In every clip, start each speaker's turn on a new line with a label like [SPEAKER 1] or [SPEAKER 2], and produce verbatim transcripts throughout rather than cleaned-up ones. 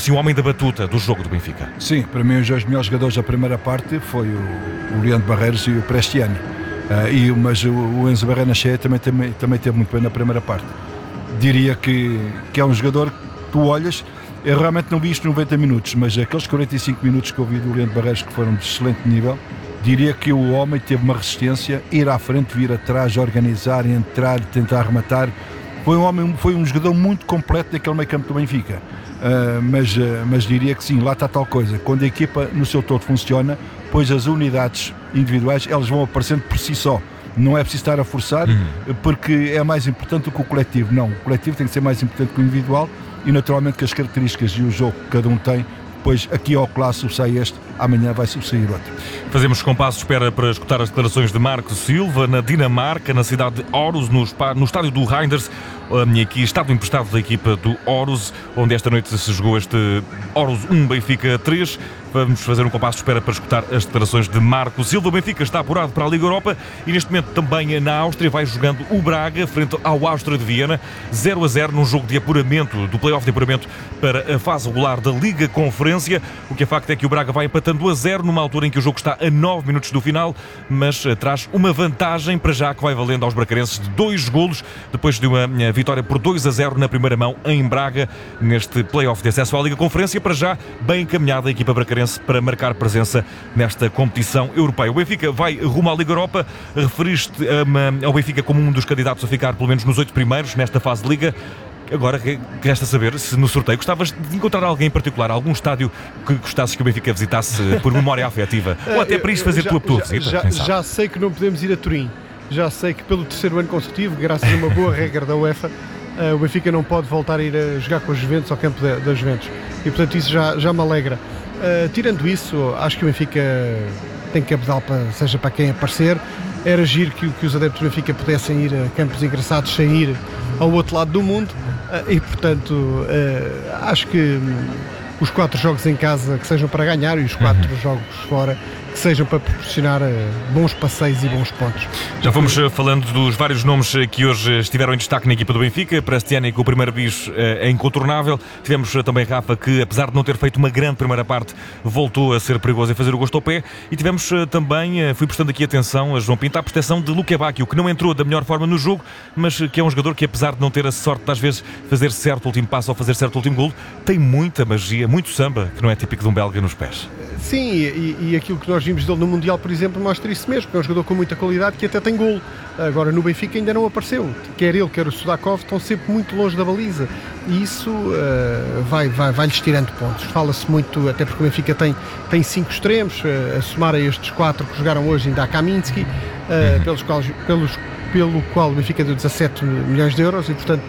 [SPEAKER 1] assim, o homem da batuta do jogo do Benfica?
[SPEAKER 2] Sim, para mim os dois melhores jogadores da primeira parte foi o, o Leandro Barreiros e o Prestiani. Uh, e, mas o, o Enzo Barrenechea também, também, também teve muito bem na primeira parte. Diria que, que é um jogador que tu olhas, eu realmente não vi isto noventa minutos, mas aqueles quarenta e cinco minutos que eu vi do Leandro Barreiros, que foram de excelente nível, diria que o homem teve uma resistência, ir à frente, vir atrás, organizar, entrar, tentar rematar. Foi um homem, foi um jogador muito completo daquele meio campo do Benfica. Uh, mas, uh, mas diria que sim, lá está tal coisa. Quando a equipa no seu todo funciona, pois as unidades individuais elas vão aparecendo por si só. Não é preciso estar a forçar, uhum. porque é mais importante do que o coletivo. Não, o coletivo tem que ser mais importante que o individual e naturalmente que as características e o jogo que cada um tem, pois aqui ao classe sai este, amanhã vai subsair outro.
[SPEAKER 1] Fazemos compasso de espera para escutar as declarações de Marco Silva na Dinamarca, na cidade de Aarhus, no, no estádio do Reinders, aqui estádio emprestado da equipa do Aarhus, onde esta noite se jogou este Aarhus um, Benfica três. Vamos fazer um compasso de espera para escutar as declarações de Marco Silva. O Benfica está apurado para a Liga Europa e neste momento também na Áustria vai jogando o Braga frente ao Áustria de Viena, zero a zero num jogo de apuramento, do play-off de apuramento para a fase regular da Liga Conferência. O que é facto é que o Braga vai empatando a zero numa altura em que o jogo está a nove minutos do final, mas traz uma vantagem para já que vai valendo aos bracarenses de dois golos, depois de uma vitória por dois a zero na primeira mão em Braga, neste play-off de acesso à Liga Conferência. Para já, bem encaminhada a equipa bracarense para marcar presença nesta competição europeia. O Benfica vai rumo à Liga Europa. Referiste um, ao Benfica como um dos candidatos a ficar pelo menos nos oito primeiros nesta fase de Liga. Agora resta saber se no sorteio gostavas de encontrar alguém em particular, algum estádio que gostasses que o Benfica visitasse por memória afetiva, ou até para isto fazer já, pela tua
[SPEAKER 3] já,
[SPEAKER 1] visita.
[SPEAKER 3] Já, já sei que não podemos ir a Turim. Já sei que pelo terceiro ano consecutivo, graças a uma boa regra da UEFA, uh, o Benfica não pode voltar a ir a jogar com os Juventus ao campo das Juventus. E portanto isso já, já me alegra. Uh, tirando isso, acho que o Benfica tem capital para, seja para quem aparecer. Era giro que, que os adeptos do Benfica pudessem ir a campos engraçados sem ir ao outro lado do mundo. Uh, e portanto, uh, acho que um, os quatro jogos em casa que sejam para ganhar e os quatro uhum. jogos fora que sejam para proporcionar uh, bons passeios e bons pontos.
[SPEAKER 1] Já fomos uh, falando dos vários nomes que hoje estiveram em destaque na equipa do Benfica. Prestiani, com o primeiro bis uh, é incontornável. Tivemos uh, também Rafa, que apesar de não ter feito uma grande primeira parte, voltou a ser perigoso em fazer o gosto ao pé. E tivemos uh, também, uh, fui prestando aqui atenção a João Pinto, à prestação de Luque Bacchio, que não entrou da melhor forma no jogo, mas uh, que é um jogador que, apesar de não ter a sorte de às vezes fazer certo último passo ou fazer certo último golo, tem muita magia, muito samba, que não é típico de um belga nos pés.
[SPEAKER 3] Sim, e, e aquilo que nós vimos dele no Mundial, por exemplo, mostra isso mesmo, que é um jogador com muita qualidade que até tem golo. Agora no Benfica ainda não apareceu, quer ele, quer o Sudakov estão sempre muito longe da baliza e isso uh, vai, vai, vai-lhes tirando pontos. Fala-se muito, até porque o Benfica tem, tem cinco extremos, uh, a somar a estes quatro que jogaram hoje ainda há Kaminski, uh, pelos quais, pelos, pelo qual o Benfica deu dezassete milhões de euros e portanto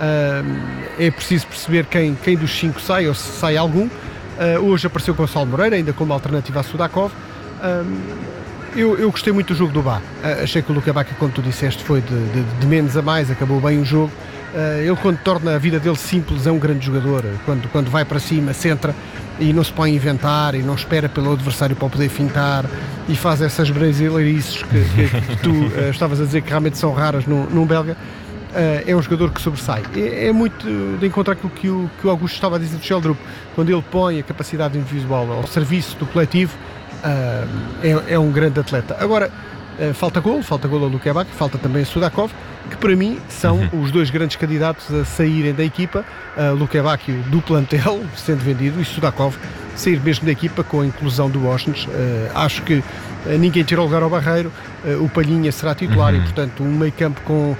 [SPEAKER 3] uh, é preciso perceber quem, quem dos cinco sai ou se sai algum. Uh, hoje apareceu o Gonçalo Moreira, ainda como alternativa a Sudakov. Uh, eu, eu gostei muito do jogo do Bá. Uh, achei que o Luque Bacchio, como tu disseste, foi de, de, de menos a mais, acabou bem o jogo. Uh, ele, quando torna a vida dele simples, é um grande jogador. Quando, quando vai para cima, centra e não se põe a inventar e não espera pelo adversário para o poder fintar e faz essas brasileirices que, que, que tu uh, estavas a dizer que realmente são raras num, num belga. Uh, é um jogador que sobressai. É, é muito de encontrar aquilo que o, que o Augusto estava a dizer do Sheldrup, quando ele põe a capacidade individual ao serviço do coletivo, uh, é, é um grande atleta. Agora, uh, falta golo, falta golo ao Luque Bacchio, falta também a Sudakov, que para mim são uhum. os dois grandes candidatos a saírem da equipa, uh, Luque Bacchio do plantel, sendo vendido, e Sudakov sair mesmo da equipa com a inclusão do Osnes. Uh, acho que uh, ninguém tirou lugar ao Barreiro, uh, o Palhinha será titular uhum. e, portanto, um meio campo com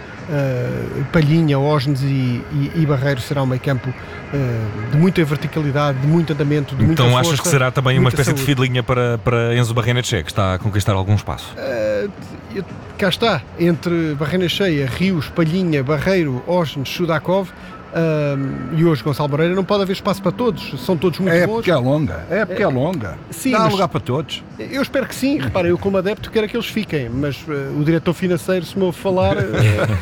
[SPEAKER 3] Uh, Palhinha, Osnes e, e, e Barreiro será um meio campo uh, de muita verticalidade, de muito andamento, de muita
[SPEAKER 1] então
[SPEAKER 3] força.
[SPEAKER 1] Então achas que será também uma espécie
[SPEAKER 3] saúde.
[SPEAKER 1] de fidelinha para, para Enzo Barrenechea, que está a conquistar algum espaço?
[SPEAKER 3] Uh, eu, cá está, entre Barrenechea, Rios, Palhinha, Barreiro, Osnes, Sudakov. Um, e hoje Gonçalo Moreira não pode haver espaço para todos, são todos muito
[SPEAKER 2] bons. É
[SPEAKER 3] bons.
[SPEAKER 2] porque é longa, é porque é, é longa. Sim, dá lugar para todos.
[SPEAKER 3] Eu espero que sim, repara, eu como adepto quero que eles fiquem, mas uh, o diretor financeiro, se me ouve falar, uh,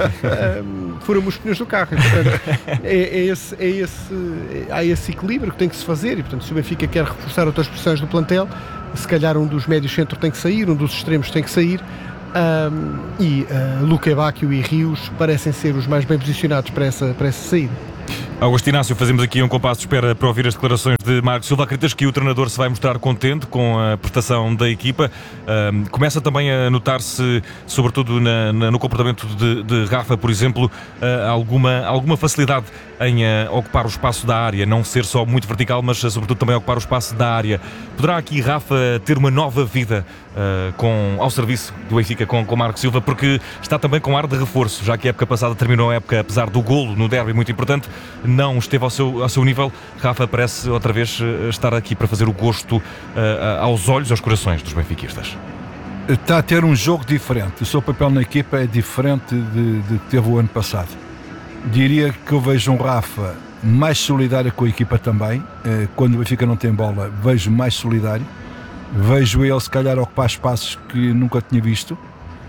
[SPEAKER 3] uh, fura-me os pneus do carro. E, portanto, é, é esse, é esse, é, há esse equilíbrio que tem que se fazer e, portanto, se o Benfica quer reforçar outras posições do plantel, se calhar um dos médios centro tem que sair, um dos extremos tem que sair. Um, e uh, Luque Bacchio e Rios parecem ser os mais bem posicionados para essa, para essa saída.
[SPEAKER 1] Augusto Inácio, fazemos aqui um compasso de espera para ouvir as declarações de Marco Silva. Acreditas que o treinador se vai mostrar contente com a prestação da equipa? Uh, começa também a notar-se, sobretudo na, na, no comportamento de, de Rafa, por exemplo, uh, alguma, alguma facilidade em uh, ocupar o espaço da área, não ser só muito vertical, mas uh, sobretudo também ocupar o espaço da área. Poderá aqui Rafa ter uma nova vida uh, com, ao serviço do Benfica com, com Marco Silva, porque está também com ar de reforço, já que a época passada terminou a época, apesar do golo no derby muito importante, não esteve ao seu, ao seu nível. Rafa parece outra vez estar aqui para fazer o gosto uh, aos olhos, aos corações dos benfiquistas.
[SPEAKER 2] Está a ter um jogo diferente. O seu papel na equipa é diferente de, de que teve o ano passado. Diria que eu vejo um Rafa mais solidário com a equipa também. Quando o Benfica não tem bola, vejo mais solidário. Vejo ele se calhar ocupar espaços que nunca tinha visto.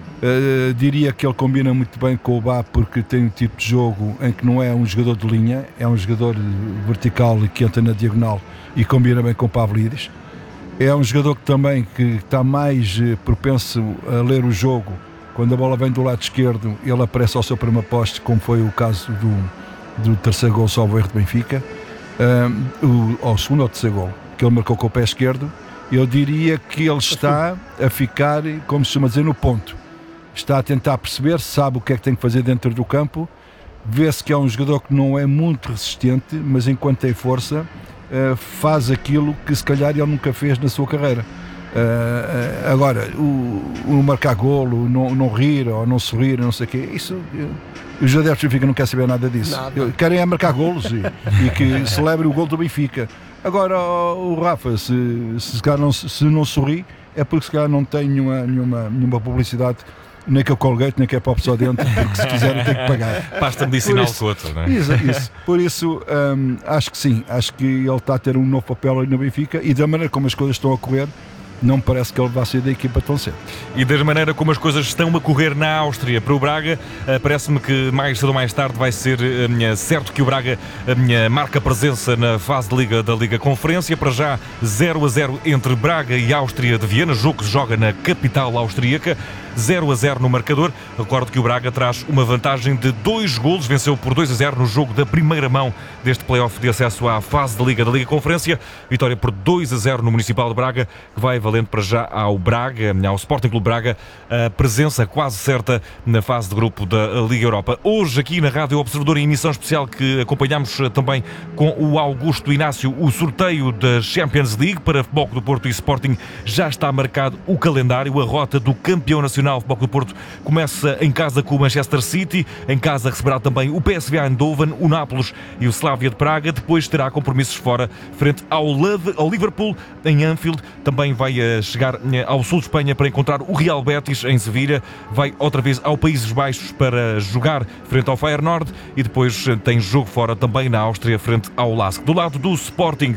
[SPEAKER 2] Uh, diria que ele combina muito bem com o Bá, porque tem um tipo de jogo em que não é um jogador de linha, é um jogador vertical e que entra na diagonal e combina bem com o Pavlidis. É um jogador que também que está mais uh, propenso a ler o jogo. Quando a bola vem do lado esquerdo, ele aparece ao seu primeiro poste, como foi o caso do, do terceiro gol salvo erro de Benfica, uh, o, ao segundo ou terceiro gol, que ele marcou com o pé esquerdo. Eu diria que ele está a ficar, como se chama dizer, no ponto. Está a tentar perceber, sabe o que é que tem que fazer dentro do campo, vê-se que é um jogador que não é muito resistente, mas enquanto tem força, uh, faz aquilo que se calhar ele nunca fez na sua carreira. Uh, uh, agora, o, o marcar golo, não, não rir ou não sorrir, não sei o quê, isso, uh, os adeptos do Benfica não querem saber nada disso. Nada. Querem é marcar golos e, e que celebre o golo do Benfica. Agora, o, o Rafa, se, se, se, não, se não sorri, é porque se calhar não tem nenhuma, nenhuma, nenhuma publicidade, nem que eu Colgate, nem que é pop só dentro, porque se quiserem tem que pagar.
[SPEAKER 1] Pasta medicinal com outro, não é?
[SPEAKER 2] Isso, isso. Por isso, hum, acho que sim, acho que ele está a ter um novo papel ali no Benfica e da maneira como as coisas estão a correr, não me parece que ele vá sair da equipa tão cedo.
[SPEAKER 1] E da maneira como as coisas estão a correr na Áustria para o Braga, parece-me que mais cedo ou mais tarde vai ser uh, certo que o Braga uh, marca presença na fase de Liga da Liga Conferência. Para já zero a zero entre Braga e Áustria de Viena, jogo que se joga na capital austríaca. zero a zero no marcador. Recordo que o Braga traz uma vantagem de dois golos, venceu por dois a zero no jogo da primeira mão deste play-off de acesso à fase de Liga da Liga Conferência. Vitória por dois a zero no Municipal de Braga, que vai valendo para já ao Braga, ao Sporting Clube Braga, a presença quase certa na fase de grupo da Liga Europa. Hoje aqui na Rádio Observador, em emissão especial que acompanhamos também com o Augusto Inácio, o sorteio da Champions League para Futebol Clube do Porto e Sporting. Já está marcado o calendário, a rota do campeão nacional. O Futebol Clube do Porto começa em casa com o Manchester City, em casa receberá também o P S V Eindhoven, o Nápoles e o Slavia de Praga. Depois terá compromissos fora frente ao, Love, ao Liverpool em Anfield. Também vai chegar ao sul de Espanha para encontrar o Real Betis em Sevilha. Vai outra vez ao Países Baixos para jogar frente ao Feyenoord e depois tem jogo fora também na Áustria frente ao Lask. Do lado do Sporting,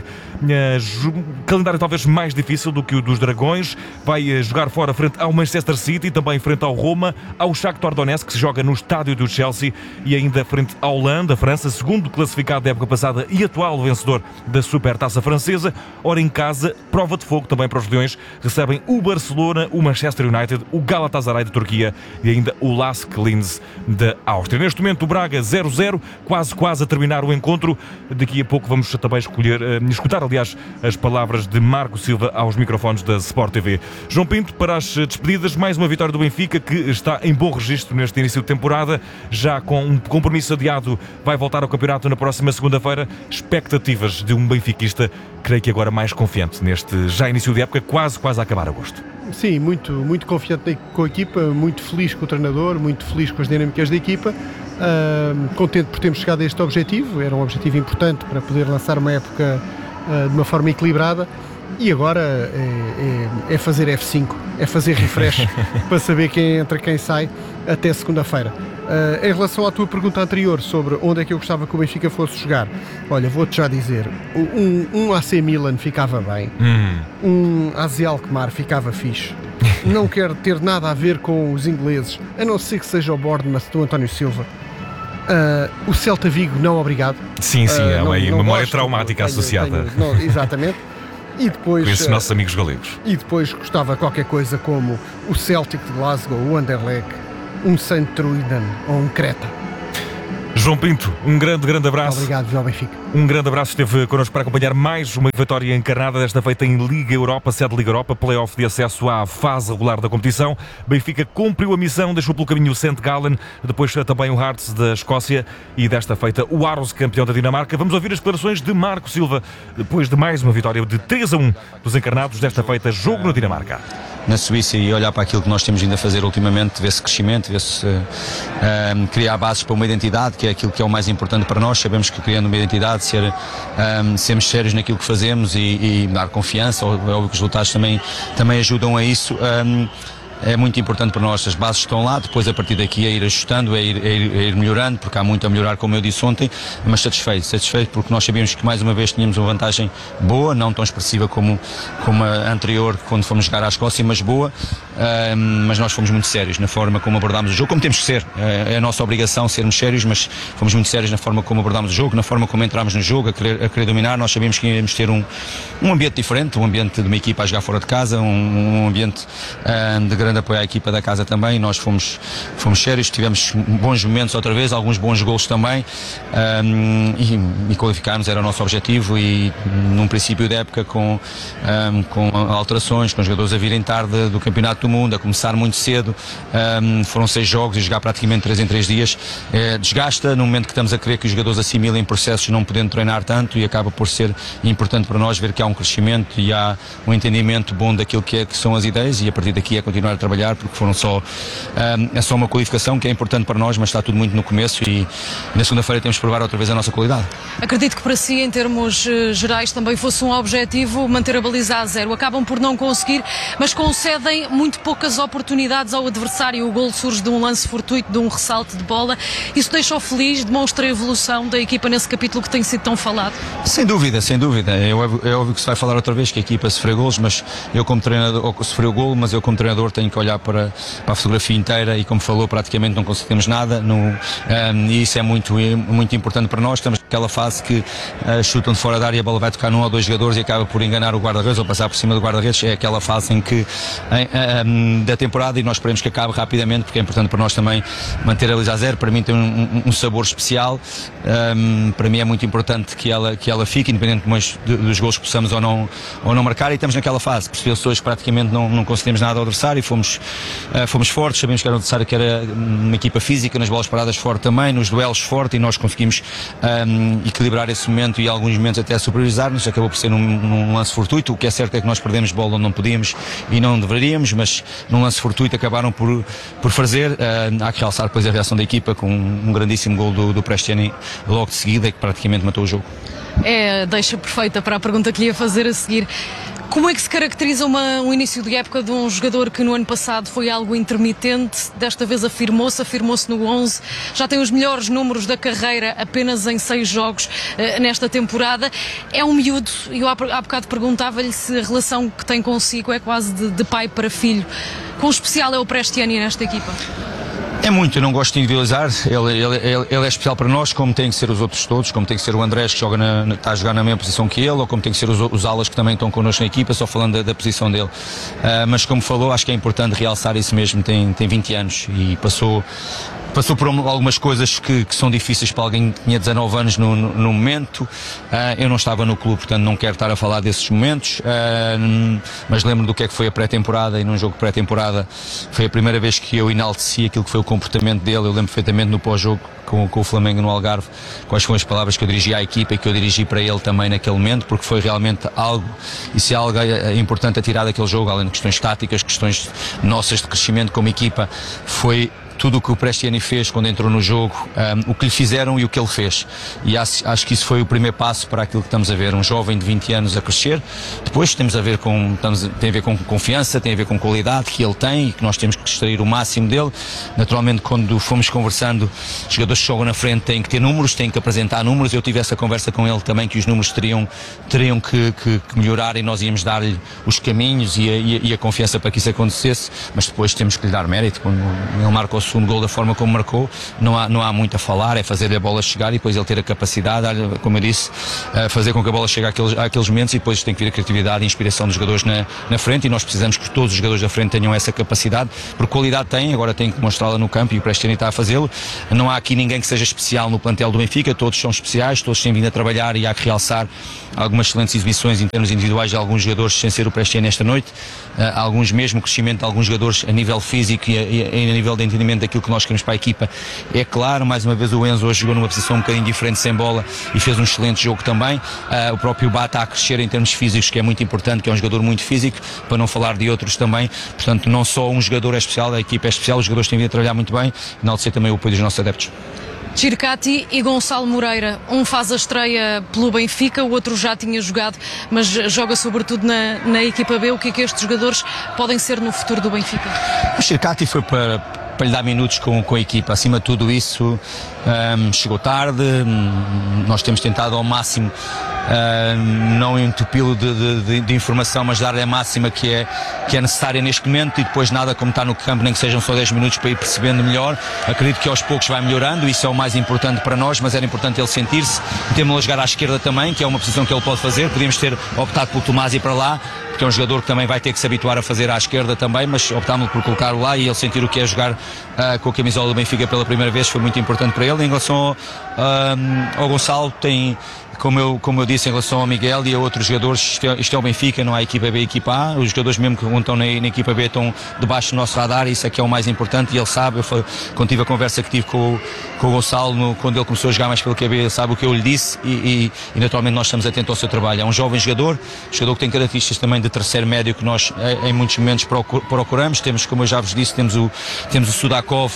[SPEAKER 1] calendário talvez mais difícil do que o dos Dragões. Vai jogar fora frente ao Manchester City, também frente ao Roma, ao Shakhtar Donetsk, que se joga no estádio do Chelsea, e ainda frente ao Lens, da França, segundo classificado da época passada e atual vencedor da Supertaça Francesa. Ora, em casa, prova de fogo também para os Leões, recebem o Barcelona, o Manchester United, o Galatasaray de Turquia e ainda o Lask Linz da Áustria. Neste momento o Braga zero a zero, quase quase a terminar o encontro. Daqui a pouco vamos também escolher, uh, escutar aliás as palavras de Marco Silva aos microfones da Sport T V. João Pinto, para as despedidas, mais uma vitória do Benfica, que está em bom registro neste início de temporada, já com um compromisso adiado, vai voltar ao campeonato na próxima segunda-feira. Expectativas de um benfiquista, creio que agora mais confiante neste já início de época, quase quase a acabar agosto.
[SPEAKER 3] Sim, muito, muito confiante com a equipa, muito feliz com o treinador, muito feliz com as dinâmicas da equipa, uh, contente por termos chegado a este objetivo. Era um objetivo importante para poder lançar uma época uh, de uma forma equilibrada. E agora é, é, é fazer F cinco, é fazer refresh para saber quem entra, quem sai até segunda-feira. Uh, em relação à tua pergunta anterior sobre onde é que eu gostava que o Benfica fosse jogar, olha, vou-te já dizer, um, um A C Milan ficava bem, hum. um A Z Alkmaar ficava fixe. Não quero ter nada a ver com os ingleses, a não ser que seja o Bournemouth do António Silva. Uh, o Celta Vigo, não obrigado.
[SPEAKER 1] Sim, sim, uh, é uma não, memória gosto, traumática tenho, associada.
[SPEAKER 3] Tenho, não, exatamente. E depois,
[SPEAKER 1] com esses nossos amigos galegos.
[SPEAKER 3] E depois gostava qualquer coisa como o Celtic de Glasgow, o Anderlecht, um Saint Truiden ou um Creta.
[SPEAKER 1] João Pinto, um grande, grande abraço.
[SPEAKER 3] Obrigado, João Benfica.
[SPEAKER 1] Um grande abraço, esteve connosco para acompanhar mais uma vitória encarnada, desta feita em Liga Europa, sede Liga Europa, play-off de acesso à fase regular da competição. Benfica cumpriu a missão, deixou pelo caminho o Saint Gallen, depois também o Hearts da Escócia e desta feita o Aros, campeão da Dinamarca. Vamos ouvir as declarações de Marco Silva, depois de mais uma vitória de três a um dos encarnados, desta feita jogo na Dinamarca.
[SPEAKER 4] Na Suíça, e olhar para aquilo que nós temos vindo a fazer ultimamente, ver-se crescimento, ver-se uh, um, criar bases para uma identidade, que é aquilo que é o mais importante para nós. Sabemos que criando uma identidade, ser, um, sermos sérios naquilo que fazemos e, e dar confiança, é óbvio que os resultados também, também ajudam a isso. Um, É muito importante para nós, as bases estão lá, depois a partir daqui é ir ajustando, é ir, é ir, é ir melhorando, porque há muito a melhorar, como eu disse ontem, mas satisfeito, satisfeito porque nós sabíamos que mais uma vez tínhamos uma vantagem boa, não tão expressiva como, como a anterior, quando fomos jogar à Escócia, mas boa, um, mas nós fomos muito sérios na forma como abordámos o jogo, como temos que ser, é a nossa obrigação sermos sérios, mas fomos muito sérios na forma como abordámos o jogo, na forma como entramos no jogo, a querer, a querer dominar. Nós sabíamos que íamos ter um, um ambiente diferente, um ambiente de uma equipa a jogar fora de casa, um, um ambiente um, de grande de apoio à equipa da casa também. Nós fomos, fomos sérios, tivemos bons momentos outra vez, alguns bons golos também, um, e, e qualificarmos era o nosso objetivo, e num princípio da época com, um, com alterações, com jogadores a virem tarde do Campeonato do Mundo, a começar muito cedo, um, foram seis jogos e jogar praticamente três em três dias, é, desgasta no momento que estamos a querer que os jogadores assimilem processos não podendo treinar tanto, e acaba por ser importante para nós ver que há um crescimento e há um entendimento bom daquilo que, é, que são as ideias, e a partir daqui é continuar a trabalhar, porque foram só, um, é só uma qualificação que é importante para nós, mas está tudo muito no começo, e na segunda-feira temos que provar outra vez a nossa qualidade.
[SPEAKER 5] Acredito que para si, em termos uh, gerais, também fosse um objetivo manter a baliza a zero. Acabam por não conseguir, mas concedem muito poucas oportunidades ao adversário. O golo surge de um lance fortuito, de um ressalto de bola. Isso deixa-o feliz, demonstra a evolução da equipa nesse capítulo que tem sido tão falado? Sem
[SPEAKER 4] dúvida, sem dúvida. É óbvio, é óbvio que se vai falar outra vez que a equipa sofreu golos, mas eu como treinador, sofreu golo, mas eu como treinador tenho que olhar para, para a fotografia inteira, e como falou, praticamente não conseguimos nada, no, um, e isso é muito, muito importante para nós. Estamos naquela fase que uh, chutam de fora da área, a bola vai tocar num ou dois jogadores e acaba por enganar o guarda-redes ou passar por cima do guarda-redes. É aquela fase em que, em, um, da temporada, e nós esperemos que acabe rapidamente, porque é importante para nós também manter a baliza a zero. Para mim tem um, um sabor especial, um, para mim é muito importante que ela, que ela fique, independentemente dos gols que possamos ou não, ou não marcar, e estamos naquela fase. Percebeu-se hoje que praticamente não, não conseguimos nada ao adversário, e fomos, uh, fomos fortes, sabemos que era um adversário que era uma equipa física, nas bolas paradas forte também, nos duelos forte, e nós conseguimos um, equilibrar esse momento e alguns momentos até superiorizar-nos. Acabou por ser num, num lance fortuito. O que é certo é que nós perdemos bola onde não podíamos e não deveríamos, mas num lance fortuito acabaram por, por fazer. Uh, há que realçar depois a reação da equipa com um, um grandíssimo gol do, do Prestiani logo de seguida, que praticamente matou o jogo.
[SPEAKER 5] É, deixa perfeita para a pergunta que lhe ia fazer a seguir. Como é que se caracteriza uma, um início de época de um jogador que no ano passado foi algo intermitente, desta vez afirmou-se, afirmou-se no onze, já tem os melhores números da carreira apenas em seis jogos uh, nesta temporada. É um miúdo, e eu há, há bocado perguntava-lhe se a relação que tem consigo é quase de, de pai para filho. Quão especial é o Prestiani nesta equipa?
[SPEAKER 4] É muito, eu não gosto de individualizar, ele, ele, ele, ele é especial para nós, como tem que ser os outros todos, como tem que ser o Andrés, que joga na, está a jogar na mesma posição que ele, ou como tem que ser os, os alas que também estão connosco na equipa, só falando da, da posição dele. Uh, mas como falou, acho que é importante realçar isso mesmo, tem, tem vinte anos e passou... Passou por algumas coisas que, que são difíceis para alguém que tinha dezanove anos no, no, no momento. Uh, eu não estava no clube, portanto não quero estar a falar desses momentos, uh, mas lembro do que é que foi a pré-temporada, e num jogo pré-temporada foi a primeira vez que eu enalteci aquilo que foi o comportamento dele. Eu lembro perfeitamente no pós-jogo com, com o Flamengo no Algarve, quais foram as palavras que eu dirigi à equipa e que eu dirigi para ele também naquele momento, porque foi realmente algo, isso é algo importante a tirar daquele jogo, além de questões táticas, questões nossas de crescimento como equipa. Foi tudo o que o Prestiani fez quando entrou no jogo, um, o que lhe fizeram e o que ele fez. E acho, acho que isso foi o primeiro passo para aquilo que estamos a ver. Um jovem de vinte anos a crescer. Depois temos a ver com, estamos, tem a ver com confiança, tem a ver com qualidade que ele tem e que nós temos que extrair o máximo dele. Naturalmente, quando fomos conversando, os jogadores que jogam na frente têm que ter números, têm que apresentar números. Eu tive essa conversa com ele também, que os números teriam, teriam que, que, que melhorar, e nós íamos dar-lhe os caminhos e a, e, a, e a confiança para que isso acontecesse. Mas depois temos que lhe dar mérito. Quando ele marca o segundo gol da forma como marcou, não há, não há muito a falar, é fazer a bola chegar e depois ele ter a capacidade, como eu disse, fazer com que a bola chegue àqueles, àqueles momentos, e depois tem que vir a criatividade e a inspiração dos jogadores na, na frente, e nós precisamos que todos os jogadores da frente tenham essa capacidade, porque qualidade têm, agora têm que mostrá-la no campo, e o Prestiani está a fazê-lo. Não há aqui ninguém que seja especial no plantel do Benfica, todos são especiais, todos têm vindo a trabalhar, e há que realçar algumas excelentes exibições em termos individuais de alguns jogadores, sem ser o Prestiani esta noite, uh, alguns mesmo, o crescimento de alguns jogadores a nível físico e a, e a nível de entendimento daquilo que nós queremos para a equipa. É claro, mais uma vez o Enzo hoje jogou numa posição um bocadinho diferente sem bola e fez um excelente jogo também. Uh, o próprio Bá está a crescer em termos físicos, que é muito importante, que é um jogador muito físico, para não falar de outros também. Portanto, não só um jogador é especial, a equipa é especial, os jogadores têm vindo a trabalhar muito bem, e enaltecer também o apoio dos nossos adeptos.
[SPEAKER 5] Txirkati e Gonçalo Moreira, um faz a estreia pelo Benfica, o outro já tinha jogado, mas joga sobretudo na, na equipa B. O que é que estes jogadores podem ser no futuro do Benfica?
[SPEAKER 4] O Txirkati foi para, para lhe dar minutos com, com a equipa, acima de tudo isso, um, chegou tarde, um, nós temos tentado ao máximo Uh, não entupi-lo de, de, de informação, mas dar-lhe a máxima que é, que é necessária neste momento, e depois nada como estar no campo, nem que sejam só dez minutos, para ir percebendo melhor. Acredito que aos poucos vai melhorando, isso é o mais importante para nós, mas era importante ele sentir-se. Temos-lo a jogar à esquerda também, que é uma posição que ele pode fazer. Podíamos ter optado pelo Tomás ir para lá, porque é um jogador que também vai ter que se habituar a fazer à esquerda também, mas optámos por colocá-lo lá, e ele sentir o que é jogar uh, com a camisola do Benfica pela primeira vez foi muito importante para ele. Em relação ao, uh, ao Gonçalo, tem... Como eu, como eu disse, em relação ao Miguel e a outros jogadores, isto é, isto é o Benfica, não há equipa B e equipa A. Os jogadores mesmo que estão na, na equipa B estão debaixo do nosso radar, e isso é que é o mais importante, e ele sabe. Eu foi, quando tive a conversa que tive com, com o Gonçalo, no, quando ele começou a jogar mais pelo Q B, ele sabe o que eu lhe disse, e, e, e naturalmente nós estamos atentos ao seu trabalho. É um jovem jogador, jogador que tem características também de terceiro médio, que nós em muitos momentos procuramos. Temos, como eu já vos disse, temos o, temos o Sudakov,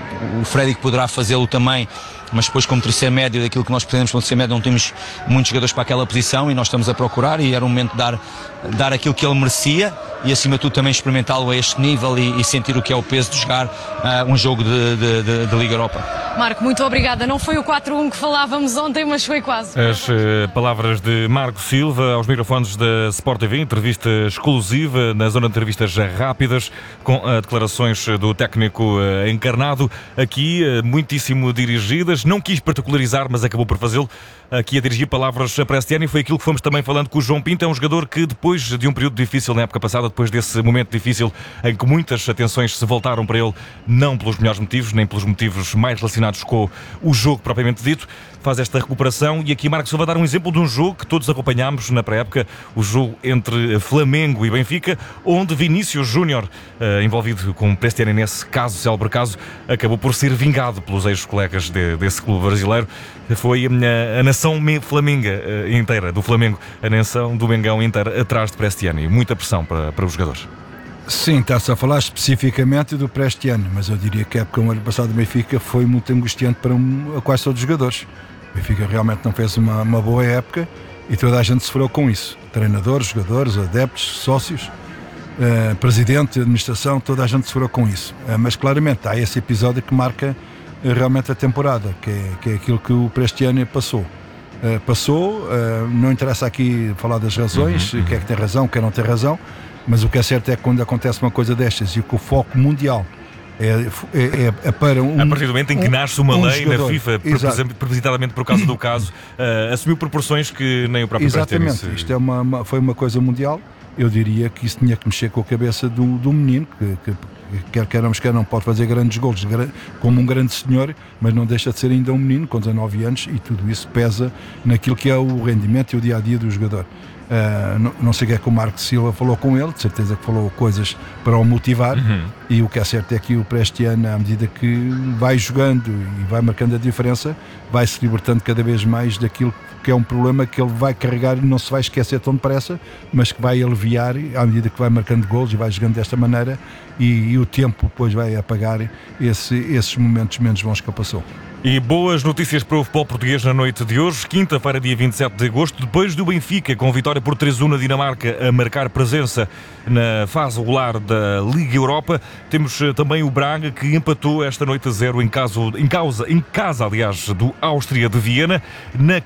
[SPEAKER 4] o Freddy que poderá fazê-lo também, mas depois, como terceiro médio, daquilo que nós pretendemos como terceiro médio, não temos muitos jogadores para aquela posição, e nós estamos a procurar, e era o momento de dar, dar aquilo que ele merecia, e acima de tudo também experimentá-lo a este nível, e, e sentir o que é o peso de jogar uh, um jogo de, de, de, de Liga Europa.
[SPEAKER 5] Marco, muito obrigada. Não foi o quatro a um que falávamos ontem, mas foi quase.
[SPEAKER 1] As uh, palavras de Marco Silva aos microfones da Sport T V, entrevista exclusiva na zona de entrevistas rápidas, com uh, declarações do técnico uh, encarnado, aqui uh, muitíssimo dirigidas. Não quis particularizar, mas acabou por fazê-lo. Aqui a dirigir palavras a Prestiani, foi aquilo que fomos também falando com o João Pinto. É um jogador que, depois de um período difícil na época passada, depois desse momento difícil em que muitas atenções se voltaram para ele, não pelos melhores motivos, nem pelos motivos mais relacionados com o jogo propriamente dito, faz esta recuperação. E aqui Marco Silva vai dar um exemplo de um jogo que todos acompanhámos na pré-época, o jogo entre Flamengo e Benfica, onde Vinícius Júnior, uh, envolvido com Prestiani nesse caso, célebre caso, acabou por ser vingado pelos ex-colegas de, desse clube brasileiro. Foi a, a nação flamenga uh, inteira, do Flamengo, a nação do Mengão inteira, atrás de Prestiani. Muita pressão para, para os jogadores.
[SPEAKER 2] Sim, está-se a falar especificamente do Prestiani, mas eu diria que a época do ano passado do Benfica foi muito angustiante para um, a quase todos os jogadores. O Benfica realmente não fez uma, uma boa época, e toda a gente sofreu com isso. Treinadores, jogadores, adeptos, sócios, uh, presidente, administração, toda a gente sofreu com isso. Uh, mas claramente há esse episódio que marca uh, realmente a temporada, que é, que é aquilo que o Prestiani passou. Uh, passou, uh, não interessa aqui falar das razões, uhum, quem é que tem razão, quem não tem razão, mas o que é certo é que quando acontece uma coisa destas, e que o foco mundial É, é, é para um...
[SPEAKER 1] A partir do momento em que um, nasce uma um lei jogador. Na FIFA,
[SPEAKER 2] Exato.
[SPEAKER 1] propositadamente por causa do caso, uh, assumiu proporções que nem o próprio
[SPEAKER 2] Exatamente,
[SPEAKER 1] Prestiani...
[SPEAKER 2] Isto é uma, uma, foi uma coisa mundial. Eu diria que isso tinha que mexer com a cabeça do, do menino, que, que quer queiramos, quer não, pode fazer grandes golos como um grande senhor, mas não deixa de ser ainda um menino com dezanove anos, e tudo isso pesa naquilo que é o rendimento e o dia-a-dia do jogador. Uh, não, não sei o que é que o Marco Silva falou com ele, de certeza que falou coisas para o motivar, uhum. E o que é certo é que o Prestiani, à medida que vai jogando e vai marcando a diferença, vai se libertando cada vez mais daquilo que é um problema que ele vai carregar e não se vai esquecer tão depressa, mas que vai aliviar à medida que vai marcando golos e vai jogando desta maneira, e, e o tempo depois vai apagar esse, esses momentos menos bons que ele passou.
[SPEAKER 1] E boas notícias para o futebol português na noite de hoje, quinta-feira, dia vinte e sete de agosto, depois do Benfica, com vitória por três a um na Dinamarca, a marcar presença na fase regular da Liga Europa. Temos também o Braga, que empatou esta noite a zero em, caso, em, causa, em casa, aliás, do Áustria de Viena, na capital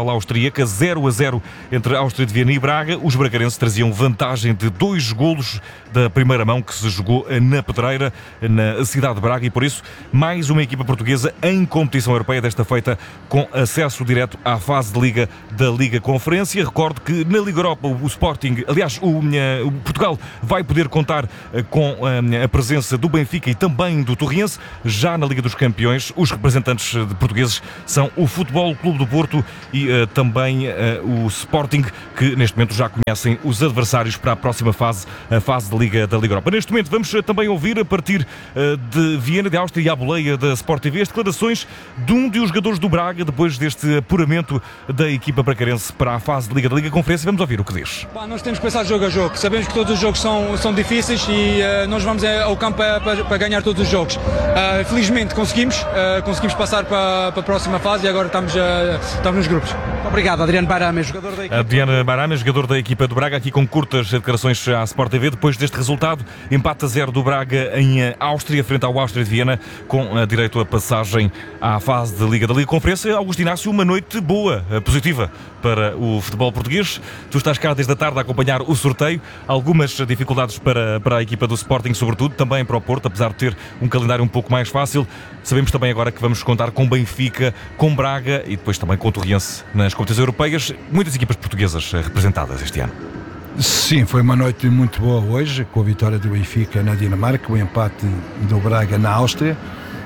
[SPEAKER 1] capital austríaca, zero a zero entre Áustria de Viena e Braga. Os bracarenses traziam vantagem de dois golos da primeira mão que se jogou na Pedreira, na cidade de Braga, e por isso mais uma equipa portuguesa em competição europeia, desta feita com acesso direto à fase de Liga da Liga Conferência. Recordo que na Liga Europa o Sporting, aliás, o, o Portugal vai poder contar com a presença do Benfica e também do Torriense. Já na Liga dos Campeões, os representantes portugueses são o Futebol Clube do Porto e uh, também uh, o Sporting, que neste momento já conhecem os adversários para a próxima fase, a fase da Liga da Liga Europa. Neste momento vamos uh, também ouvir, a partir uh, de Viena, de Áustria, e à boleia da Sport T V, as declarações de um dos jogadores do Braga depois deste apuramento da equipa bracarense para a fase de Liga da Liga Conferência. Vamos ouvir o que diz.
[SPEAKER 6] Bah, nós temos que pensar jogo a jogo. Sabemos que todos os jogos são, são difíceis e uh, nós vamos ao campo para, para, para ganhar todos os jogos. Uh, felizmente conseguimos, uh, conseguimos passar para, para a próxima fase e agora estamos, uh, estamos nos grupos.
[SPEAKER 7] Obrigado, Adriano Barames, jogador da equipa.
[SPEAKER 1] Adriano Barames, jogador da equipa do Braga, aqui com curtas declarações à Sport T V, depois deste resultado, empate a zero do Braga em Áustria, frente ao Áustria de Viena, com a direito a passagem à fase de Liga da Liga Conferência. Augusto Inácio, uma noite boa, positiva para o futebol português. Tu estás cá desde a tarde a acompanhar o sorteio, algumas dificuldades para, para a equipa do Sporting, sobretudo, também para o Porto, apesar de ter um calendário um pouco mais fácil. Sabemos também agora que vamos contar com Benfica, com Braga e depois também com o Torriense nas competições europeias. Muitas equipas portuguesas representadas este ano.
[SPEAKER 2] Sim, foi uma noite muito boa hoje, com a vitória do Benfica na Dinamarca, o empate do Braga na Áustria.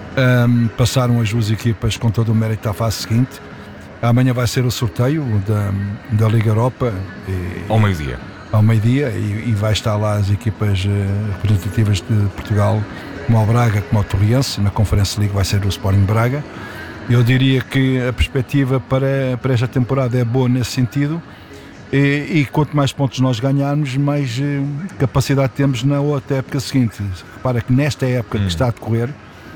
[SPEAKER 2] Um, passaram as duas equipas com todo o mérito à fase seguinte. Amanhã vai ser o sorteio da, da Liga Europa. E,
[SPEAKER 1] ao meio-dia.
[SPEAKER 2] Ao meio-dia, e, e vai estar lá as equipas uh, representativas de Portugal, como o Braga, como o Torriense. Na Conferência League vai ser o Sporting Braga. Eu diria que a perspectiva para, para esta temporada é boa nesse sentido. E, e quanto mais pontos nós ganharmos, mais uh, capacidade temos na outra época seguinte. Repara que nesta época hum. que está a decorrer,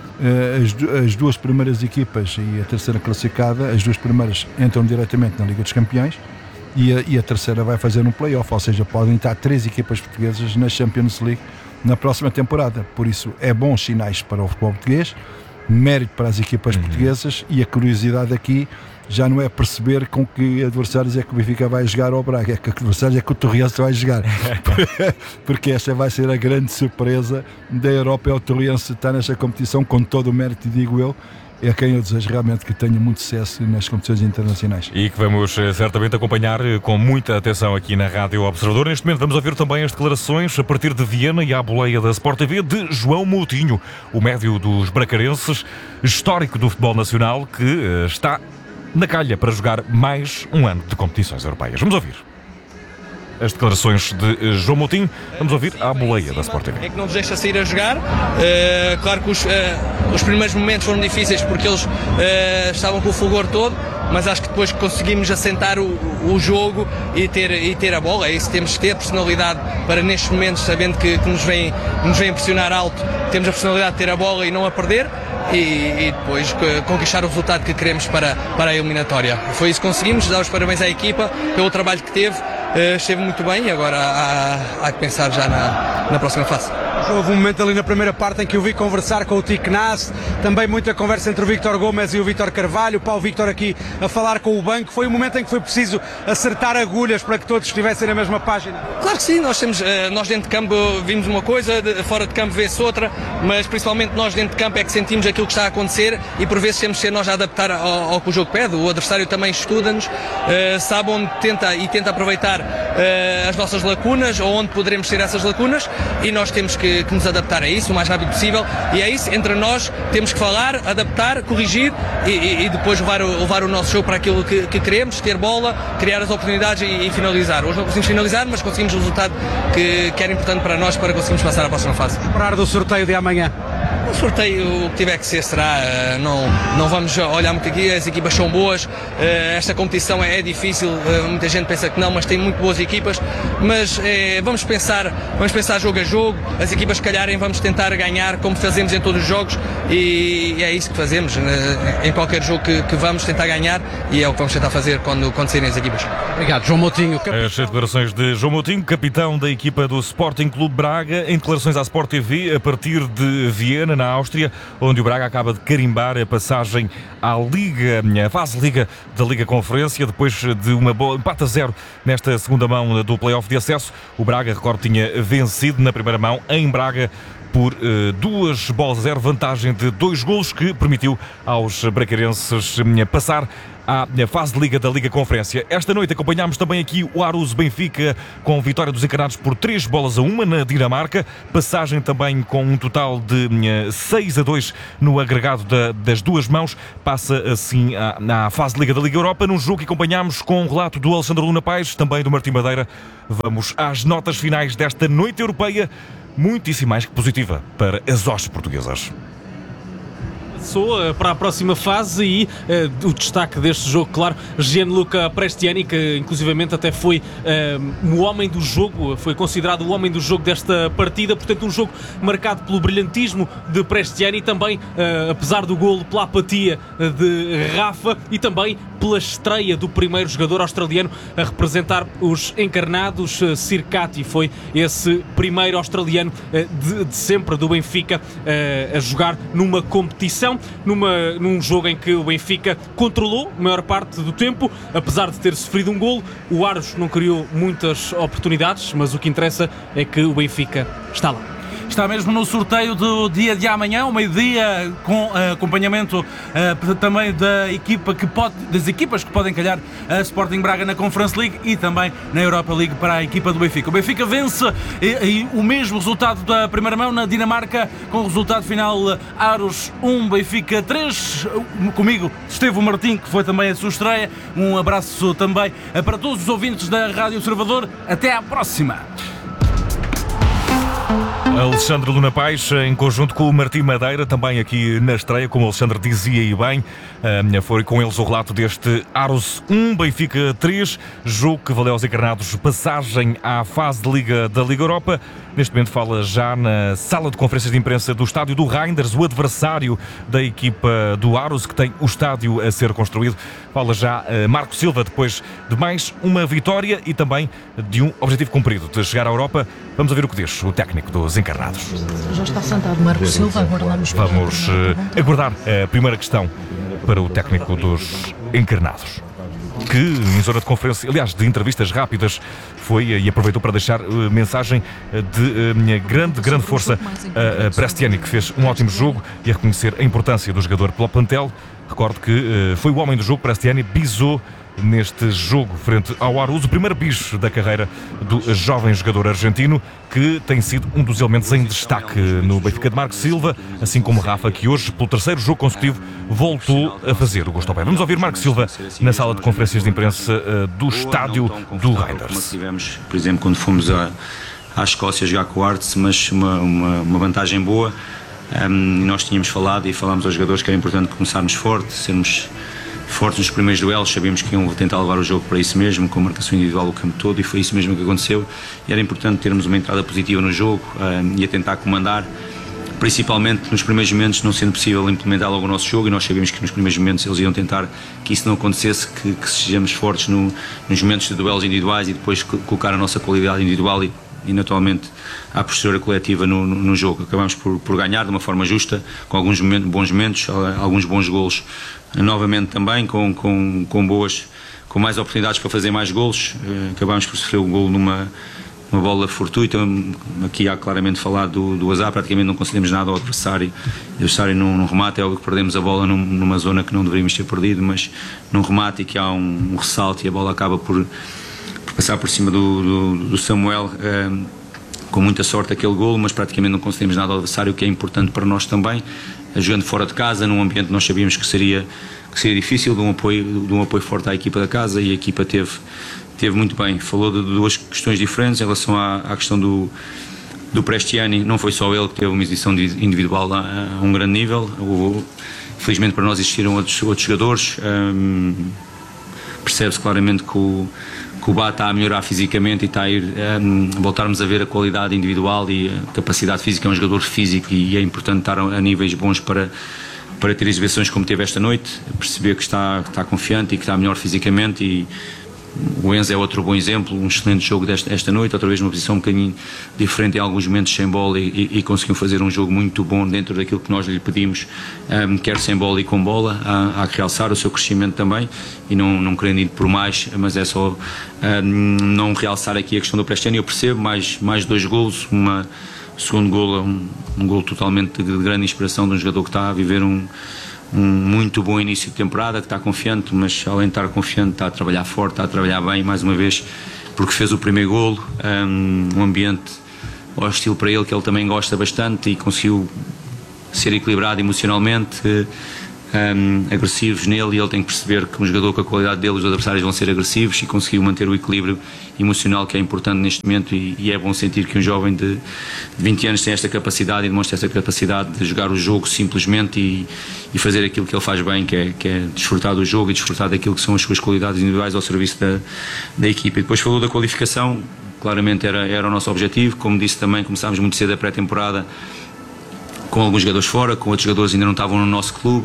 [SPEAKER 2] uh, as, as duas primeiras equipas e a terceira classificada, as duas primeiras entram diretamente na Liga dos Campeões e a, e a terceira vai fazer um play-off, ou seja, podem estar três equipas portuguesas na Champions League na próxima temporada. Por isso é bons sinais para o futebol português, mérito para as equipas uhum. portuguesas, e a curiosidade aqui já não é perceber com que adversários é que o Benfica vai jogar ao Braga, é que adversários é que o Torriense vai jogar. Porque esta vai ser a grande surpresa da Europa, é o Torriense estar nesta competição com todo o mérito, digo eu, é a quem eu desejo realmente que tenha muito sucesso nas competições internacionais.
[SPEAKER 1] E que vamos certamente acompanhar com muita atenção aqui na Rádio Observador. Neste momento vamos ouvir também as declarações a partir de Viena e à boleia da Sport T V de João Moutinho, o médio dos bracarenses, histórico do futebol nacional, que está na calha para jogar mais um ano de competições europeias. Vamos ouvir as declarações de João Moutinho. Vamos ouvir à boleia da Sport T V.
[SPEAKER 8] É que não nos deixa sair a jogar. Uh, claro que os, uh, os primeiros momentos foram difíceis porque eles uh, estavam com o fulgor todo, mas acho que depois conseguimos assentar o, o jogo e ter, e ter a bola. É isso que temos que ter, personalidade para nestes momentos, sabendo que, que nos, vem, nos vem impressionar alto, temos a personalidade de ter a bola e não a perder. E, e depois conquistar o resultado que queremos para, para a eliminatória. Foi isso que conseguimos, dar os parabéns à equipa pelo trabalho que teve, uh, esteve muito bem e agora há, há que pensar já na, na próxima fase.
[SPEAKER 7] Houve um momento ali na primeira parte em que eu vi conversar com o Tico Nas, também muita conversa entre o Víctor Gomes e o Vítor Carvalho, o Paulo Víctor aqui a falar com o banco. Foi um momento em que foi preciso acertar agulhas para que todos estivessem na mesma página.
[SPEAKER 8] Claro que sim, nós, temos, nós dentro de campo vimos uma coisa, fora de campo vê-se outra, mas principalmente nós dentro de campo é que sentimos aquilo que está a acontecer e por vezes temos de ser nós a adaptar ao, ao que o jogo pede. O adversário também estuda-nos, uh, sabe onde tenta e tenta aproveitar uh, as nossas lacunas ou onde poderemos ter essas lacunas e nós temos que, que nos adaptar a isso o mais rápido possível e é isso, entre nós temos que falar, adaptar, corrigir e, e, e depois levar o, levar o nosso jogo para aquilo que, que queremos, ter bola, criar as oportunidades e, e finalizar. Hoje não conseguimos finalizar, mas conseguimos o resultado que, que era importante para nós para conseguirmos passar à próxima fase.
[SPEAKER 7] Esperar do sorteio de amanhã.
[SPEAKER 8] O sorteio, o que tiver que ser, será. Não, não vamos olhar muito aqui, as equipas são boas, esta competição é difícil, muita gente pensa que não, mas tem muito boas equipas, mas é, vamos pensar, vamos pensar jogo a jogo, as equipas se calharem, vamos tentar ganhar como fazemos em todos os jogos e é isso que fazemos, em qualquer jogo que, que vamos tentar ganhar e é o que vamos tentar fazer quando, quando saírem as equipas.
[SPEAKER 7] Obrigado, João Moutinho.
[SPEAKER 1] As declarações de João Moutinho, capitão da equipa do Sporting Clube Braga, em declarações à Sport T V a partir de Viena, na Áustria, onde o Braga acaba de carimbar a passagem à Liga, a fase Liga da Liga Conferência, depois de uma boa empate a zero nesta segunda mão do play-off de acesso. O Braga, recordo, tinha vencido na primeira mão em Braga por uh, duas bolas a zero, vantagem de dois golos, que permitiu aos bracarenses uh, passar à fase de Liga da Liga Conferência. Esta noite acompanhámos também aqui o Aarhus Benfica, com vitória dos encarnados por três bolas a uma na Dinamarca, passagem também com um total de uh, seis a dois no agregado da, das duas mãos, passa assim à, à fase de Liga da Liga Europa, num jogo que acompanhámos com um relato do Alexandre Luna Paes, também do Martim Madeira. Vamos às notas finais desta noite europeia, muitíssimo mais que positiva para as hostes portuguesas.
[SPEAKER 9] Passou para a próxima fase e uh, o destaque deste jogo, claro, Gianluca Prestiani, que inclusivamente até foi uh, o homem do jogo, foi considerado o homem do jogo desta partida, portanto um jogo marcado pelo brilhantismo de Prestiani, também, uh, apesar do golo, pela apatia de Rafa e também pela estreia do primeiro jogador australiano a representar os encarnados. Sirkati foi esse primeiro australiano uh, de, de sempre do Benfica uh, a jogar numa competição, Numa, num jogo em que o Benfica controlou a maior parte do tempo, apesar de ter sofrido um golo. O Aarhus não criou muitas oportunidades, mas o que interessa é que o Benfica está lá.
[SPEAKER 10] Está mesmo no sorteio do dia de amanhã, ao meio-dia, com uh, acompanhamento uh, também da equipa que pode, das equipas que podem calhar a Sporting Braga na Conference League e também na Europa League para a equipa do Benfica. O Benfica vence e, e o mesmo resultado da primeira mão na Dinamarca, com o resultado final Aarhus um, Benfica três. Comigo esteve o Martim, que foi também a sua estreia. Um abraço também para todos os ouvintes da Rádio Observador. Até à próxima!
[SPEAKER 1] Alexandre Luna Paes, em conjunto com o Martim Madeira, também aqui na estreia, como o Alexandre dizia e bem, foi com eles o relato deste Aarhus um, Benfica três, jogo que valeu aos encarnados passagem à fase de Liga da Liga Europa. Neste momento fala já na sala de conferências de imprensa do estádio do Reinders, o adversário da equipa do Aarhus, que tem o estádio a ser construído. Fala já Marco Silva, depois de mais uma vitória e também de um objetivo cumprido, de chegar à Europa. Vamos ouvir o que diz o técnico dos encarnados.
[SPEAKER 5] Já está sentado Marco Silva, aguardamos.
[SPEAKER 1] Vamos uh, aguardar a primeira questão para o técnico dos encarnados, que em zona de conferência, aliás, de entrevistas rápidas, foi e aproveitou para deixar uh, mensagem de uh, minha grande, grande força a uh, Prestiani, que fez um ótimo jogo, e a reconhecer a importância do jogador pelo plantel. Recordo que uh, foi o homem do jogo. Prestiani bisou neste jogo frente ao Aarhus, o primeiro bicho da carreira do jovem jogador argentino, que tem sido um dos elementos em destaque no Benfica de Marco Silva, assim como Rafa, que hoje, pelo terceiro jogo consecutivo, voltou a fazer o gosto ao pé. Vamos ouvir Marco Silva na sala de conferências de imprensa uh, do estádio do Reinders.
[SPEAKER 11] Tivemos, por exemplo, quando fomos à, à Escócia jogar com o Arts, mas uma, uma, uma vantagem boa. Um, nós tínhamos falado e falámos aos jogadores que era importante começarmos forte, sermos fortes nos primeiros duelos. Sabíamos que iam tentar levar o jogo para isso mesmo, com marcação individual o campo todo, e foi isso mesmo que aconteceu. E era importante termos uma entrada positiva no jogo um, e a tentar comandar, principalmente nos primeiros momentos, não sendo possível implementar logo o nosso jogo, e nós sabíamos que nos primeiros momentos eles iam tentar que isso não acontecesse, que, que sejamos fortes no, nos momentos de duelos individuais e depois colocar a nossa qualidade individual e, e naturalmente a postura coletiva no, no, no jogo. Acabamos por, por ganhar de uma forma justa, com alguns momentos, bons momentos, alguns bons golos, novamente também com, com, com boas, com mais oportunidades para fazer mais golos. Acabámos por sofrer o golo numa uma bola fortuita. Aqui há claramente falado do, do azar, praticamente não concedemos nada ao adversário. O adversário num, num remate é óbvio que perdemos a bola num, numa zona que não deveríamos ter perdido, mas num remate e que há um, um ressalto e a bola acaba por, por passar por cima do, do, do Samuel, um, com muita sorte aquele golo, mas praticamente não concedemos nada ao adversário, o que é importante para nós também, jogando fora de casa, num ambiente que nós sabíamos que seria, que seria difícil, de um, apoio, de um apoio forte à equipa da casa, e a equipa teve Teve muito bem. Falou de duas questões diferentes em relação à, à questão do, do Prestiani. Não foi só ele que teve uma exibição individual a, a um grande nível. O, felizmente para nós existiram outros, outros jogadores. Um, percebe-se claramente que o, que o Bá está a melhorar fisicamente e está a ir um, voltarmos a ver a qualidade individual e a capacidade física. É um jogador físico e é importante estar a, a níveis bons para, para ter exibições como teve esta noite. Perceber que está, que está confiante e que está melhor fisicamente, e o Enzo é outro bom exemplo, um excelente jogo desta esta noite, outra vez numa posição um bocadinho diferente em alguns momentos sem bola e, e, e conseguiu fazer um jogo muito bom dentro daquilo que nós lhe pedimos, um, quer sem bola e com bola. Há, há que realçar o seu crescimento também e não, não querendo ir por mais, mas é só um, não realçar aqui a questão do Prestiani. Eu percebo, mais, mais dois golos, uma segundo golo, um, um golo totalmente de, de grande inspiração de um jogador que está a viver um um muito bom início de temporada, que está confiante, mas além de estar confiante está a trabalhar forte, está a trabalhar bem, mais uma vez, porque fez o primeiro golo, um, um ambiente hostil para ele, que ele também gosta bastante e conseguiu ser equilibrado emocionalmente, um, agressivos nele, e ele tem que perceber que um jogador com a qualidade dele, os adversários vão ser agressivos, e conseguiu manter o equilíbrio emocional que é importante neste momento, e, e é bom sentir que um jovem de vinte anos tem esta capacidade e demonstra esta capacidade de jogar o jogo simplesmente e, e fazer aquilo que ele faz bem, que é, que é desfrutar do jogo e desfrutar daquilo que são as suas qualidades individuais ao serviço da, da equipa. E depois falou da qualificação, claramente era, era o nosso objetivo. Como disse também, começámos muito cedo a pré-temporada com alguns jogadores fora, com outros jogadores que ainda não estavam no nosso clube.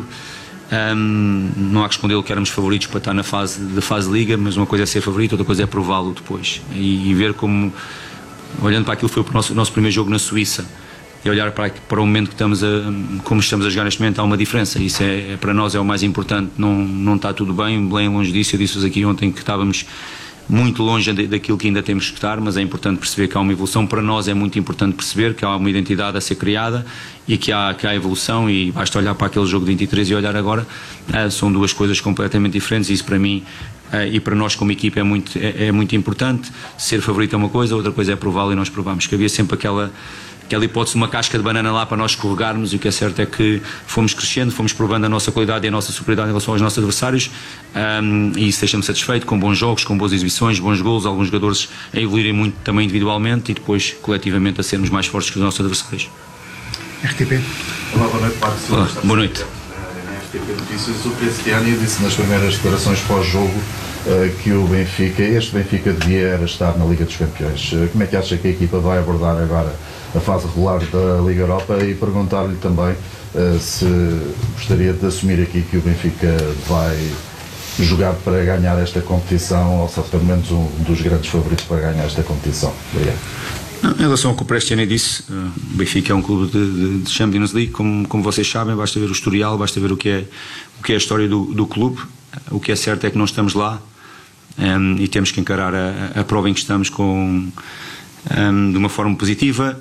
[SPEAKER 11] Um, não há que esconder que éramos favoritos para estar na fase da fase Liga, mas uma coisa é ser favorito, outra coisa é prová-lo depois e, e ver como, olhando para aquilo que foi o nosso, nosso primeiro jogo na Suíça e olhar para, para o momento que estamos a, como estamos a jogar neste momento, há uma diferença. Isso é, é para nós é o mais importante. Não, não está tudo bem, bem longe disso. Eu disse-vos aqui ontem que estávamos muito longe daquilo que ainda temos que estar, mas é importante perceber que há uma evolução. Para nós é muito importante perceber que há uma identidade a ser criada e que há, que há evolução, e basta olhar para aquele jogo de vinte e três e olhar agora, uh, são duas coisas completamente diferentes, e isso para mim uh, e para nós como equipa é muito, é, é muito importante. Ser favorito é uma coisa, outra coisa é prová-lo, e nós provamos que havia sempre aquela aquela hipótese de uma casca de banana lá para nós escorregarmos, e o que é certo é que fomos crescendo, fomos provando a nossa qualidade e a nossa superioridade em relação aos nossos adversários, um, e isso deixa-me satisfeito, com bons jogos, com boas exibições, bons golos, alguns jogadores a evoluírem muito também individualmente e depois coletivamente a sermos mais fortes que os nossos adversários.
[SPEAKER 12] R T P. Olá, boa noite, Marcos Silva.
[SPEAKER 11] Olá, boa noite.
[SPEAKER 12] R T P Notícias, o Prestiani disse nas primeiras declarações pós-jogo uh, que o Benfica, este Benfica devia era estar na Liga dos Campeões. Uh, como é que acha que a equipa vai abordar agora a fase regular da Liga Europa, e perguntar-lhe também uh, se gostaria de assumir aqui que o Benfica vai jogar para ganhar esta competição, ou se pelo menos um dos grandes favoritos para ganhar esta competição. Obrigado.
[SPEAKER 11] Não, em relação ao que o Prestiani disse, uh, o Benfica é um clube de, de, de Champions League, como, como vocês sabem, basta ver o historial, basta ver o que é, o que é a história do, do clube. O que é certo é que não estamos lá, um, e temos que encarar a, a prova em que estamos com Um, de uma forma positiva,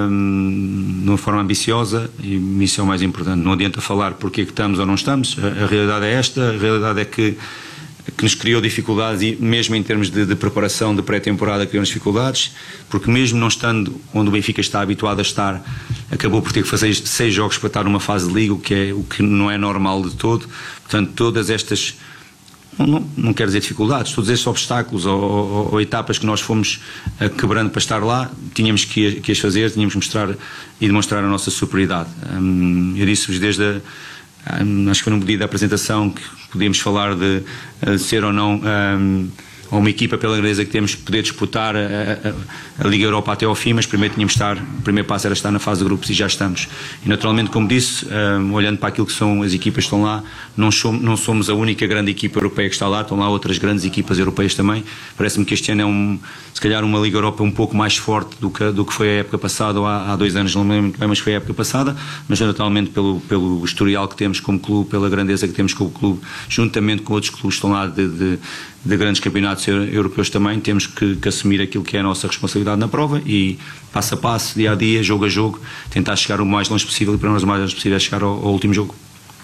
[SPEAKER 11] um, de uma forma ambiciosa, e isso é o mais importante. Não adianta falar porque é que estamos ou não estamos, a, a realidade é esta, a realidade é que, que nos criou dificuldades, e mesmo em termos de, de preparação de pré-temporada criou-nos dificuldades, porque mesmo não estando onde o Benfica está habituado a estar, acabou por ter que fazer seis jogos para estar numa fase de liga, o que, é, o que não é normal de todo. Portanto, todas estas, Não, não quero dizer dificuldades, todos estes obstáculos ou, ou, ou etapas que nós fomos uh, quebrando para estar lá, tínhamos que, que as fazer, tínhamos que mostrar e demonstrar a nossa superioridade. Um, eu disse-vos desde a, um, acho que foi no pedido da apresentação, que podíamos falar de uh, ser ou não um, ou uma equipa pela grandeza que temos, poder disputar a, a, a Liga Europa até ao fim, mas primeiro tínhamos de estar, o primeiro passo era estar na fase de grupos, e já estamos. E naturalmente, como disse, um, olhando para aquilo que são as equipas que estão lá, não somos, não somos a única grande equipa europeia que está lá, estão lá outras grandes equipas europeias também. Parece-me que este ano é um, se calhar uma Liga Europa um pouco mais forte do que, do que foi a época passada, ou há, há dois anos, não me lembro muito bem, mas foi a época passada, mas naturalmente pelo, pelo historial que temos como clube, pela grandeza que temos como clube, juntamente com outros clubes que estão lá de, de de grandes campeonatos europeus também, temos que, que assumir aquilo que é a nossa responsabilidade na prova, e passo a passo, dia a dia, jogo a jogo, tentar chegar o mais longe possível, e para nós o mais longe possível é chegar ao, ao último jogo.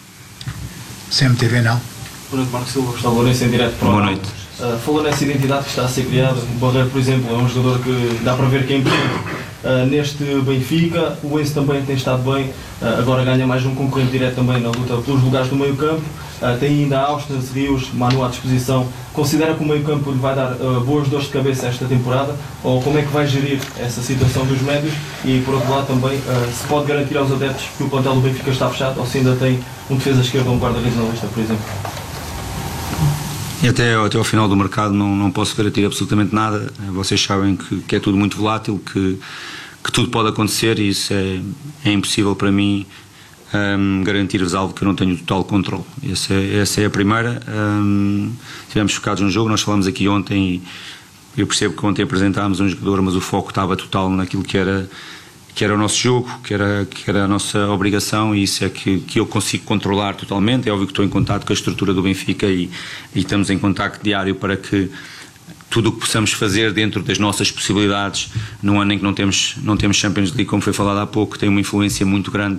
[SPEAKER 12] C M T V não.
[SPEAKER 13] Boa noite, Marcos Silva, Gustavo Lourenço em direto para o
[SPEAKER 11] Boa noite.
[SPEAKER 13] Uh, falou nessa identidade que está a ser criada. O Barreiro, por exemplo, é um jogador que dá para ver que é importante uh, neste Benfica. O Enzo também tem estado bem, uh, agora ganha mais um concorrente direto também na luta pelos lugares do meio campo. Uh, tem ainda Austin, Rios, Manu à disposição. Considera que o meio campo lhe vai dar uh, boas dores de cabeça esta temporada? Ou como é que vai gerir essa situação dos médios? E por outro lado também, uh, se pode garantir aos adeptos que o plantel do Benfica está fechado, ou se ainda tem um defesa esquerda ou um guarda-redes na lista, por exemplo?
[SPEAKER 11] E até, até ao final do mercado não, não posso garantir absolutamente nada. Vocês sabem que, que é tudo muito volátil, que, que tudo pode acontecer, e isso é, é impossível para mim um, garantir-vos algo que eu não tenho total controle. Essa é, essa é a primeira. Um, estivemos focados no jogo, nós falamos aqui ontem e eu percebo que ontem apresentámos um jogador, mas o foco estava total naquilo que era, que era o nosso jogo, que era, que era a nossa obrigação, e isso é que, que eu consigo controlar totalmente. É óbvio que estou em contato com a estrutura do Benfica e, e estamos em contacto diário para que tudo o que possamos fazer dentro das nossas possibilidades, num ano em que não temos, não temos Champions League, como foi falado há pouco, tem uma influência muito grande